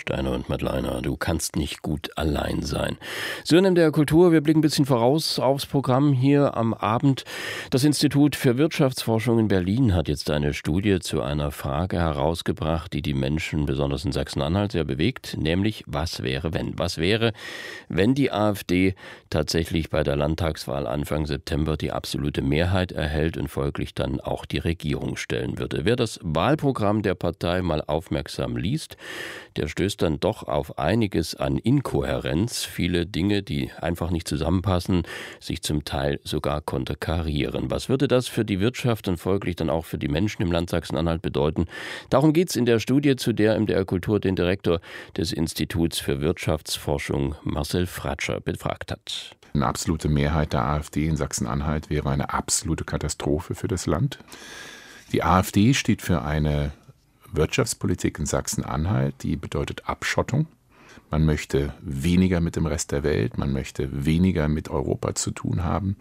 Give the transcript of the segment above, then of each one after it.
Steiner und Madleiner, du kannst nicht gut allein sein. So in der Kultur, wir blicken ein bisschen voraus aufs Programm hier am Abend. Das Institut für Wirtschaftsforschung in Berlin hat jetzt eine Studie zu einer Frage herausgebracht, die die Menschen besonders in Sachsen-Anhalt sehr bewegt, nämlich was wäre, wenn? Was wäre, wenn die AfD tatsächlich bei der Landtagswahl Anfang September die absolute Mehrheit erhält und folglich dann auch die Regierung stellen würde? Wer das Wahlprogramm der Partei mal aufmerksam liest, der stößt dann doch auf einiges an Inkohärenz. Viele Dinge, die einfach nicht zusammenpassen, sich zum Teil sogar konterkarieren. Was würde das für die Wirtschaft und folglich dann auch für die Menschen im Land Sachsen-Anhalt bedeuten? Darum geht es in der Studie, zu der MDR Kultur den Direktor des Instituts für Wirtschaftsforschung Marcel Fratscher befragt hat. Eine absolute Mehrheit der AfD in Sachsen-Anhalt wäre eine absolute Katastrophe für das Land. Die AfD steht für eine Wirtschaftspolitik in Sachsen-Anhalt, die bedeutet Abschottung. Man möchte weniger mit dem Rest der Welt, man möchte weniger mit Europa zu tun haben.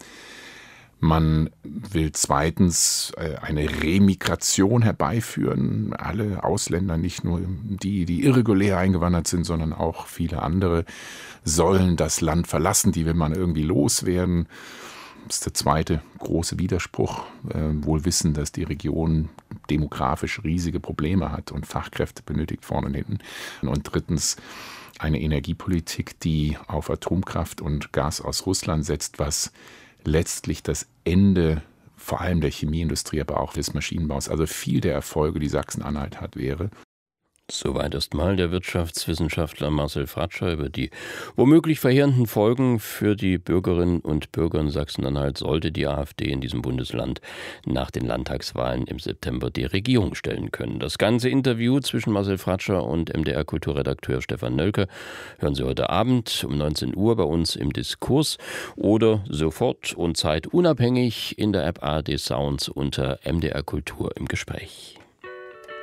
Man will zweitens eine Remigration herbeiführen. Alle Ausländer, nicht nur die irregulär eingewandert sind, sondern auch viele andere, sollen das Land verlassen. Die will man irgendwie loswerden. Das ist der zweite große Widerspruch, wohl wissen, dass die Region demografisch riesige Probleme hat und Fachkräfte benötigt vorne und hinten. Und drittens eine Energiepolitik, die auf Atomkraft und Gas aus Russland setzt, was letztlich das Ende vor allem der Chemieindustrie, aber auch des Maschinenbaus, also viel der Erfolge, die Sachsen-Anhalt hat, wäre. Soweit erstmal der Wirtschaftswissenschaftler Marcel Fratscher über die womöglich verheerenden Folgen für die Bürgerinnen und Bürger in Sachsen-Anhalt, sollte die AfD in diesem Bundesland nach den Landtagswahlen im September die Regierung stellen können. Das ganze Interview zwischen Marcel Fratscher und MDR-Kulturredakteur Stefan Nölke hören Sie heute Abend um 19 Uhr bei uns im Diskurs oder sofort und zeitunabhängig in der App ARD Sounds unter MDR Kultur im Gespräch.